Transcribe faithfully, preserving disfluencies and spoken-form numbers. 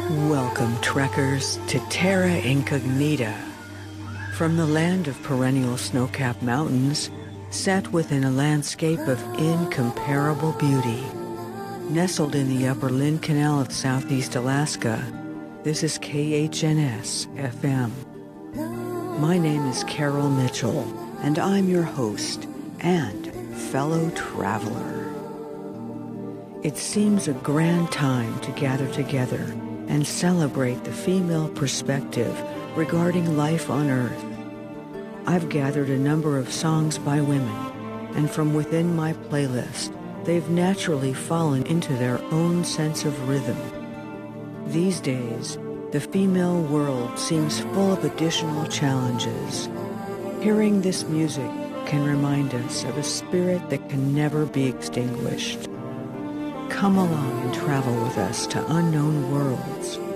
Welcome, trekkers, to Terra Incognita. From the land of perennial snow-capped mountains, set within a landscape of incomparable beauty. Nestled in the upper Lynn Canal of southeast Alaska, this is K H N S F M. My name is Carol Mitchell, and I'm your host and fellow traveler. It seems a grand time to gather together and celebrate the female perspective regarding life on Earth. I've gathered a number of songs by women, and from within my playlist, they've naturally fallen into their own sense of rhythm. These days, the female world seems full of additional challenges. Hearing this music can remind us of a spirit that can never be extinguished. Come along and travel with us to unknown worlds.